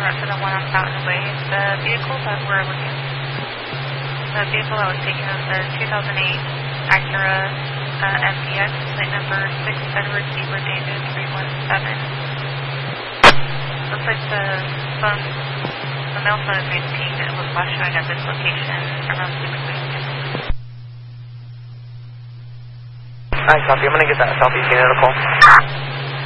route to the one on Fountain Way. The vehicle that we're looking, the vehicle that was taken was the 2008 Acura MDX, plate number 6 Edward Zebra David 317. Looks like the mail phone is made to ping. It was last showing at this location around 6 weeks. Alright, copy. I'm going to get that Southeast Unit a call.